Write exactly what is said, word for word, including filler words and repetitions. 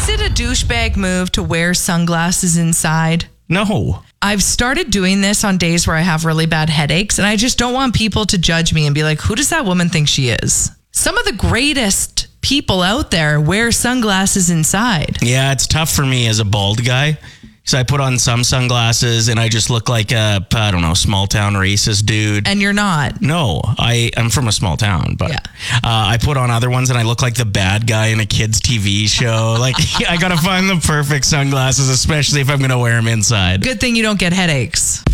Is it a douchebag move to wear sunglasses inside? No. I've started doing this on days where I have really bad headaches, and I just don't want people to judge me and be like, who does that woman think she is? Some of the greatest people out there wear sunglasses inside. Yeah, it's tough for me as a bald guy. So I put on some sunglasses and I just look like a, I don't know, small town racist dude. And you're not. No, I, I'm from a small town, but Yeah. uh, I put on other ones and I look like the bad guy in a kid's T V show. Like, I got to find the perfect sunglasses, especially if I'm going to wear them inside. Good thing you don't get headaches.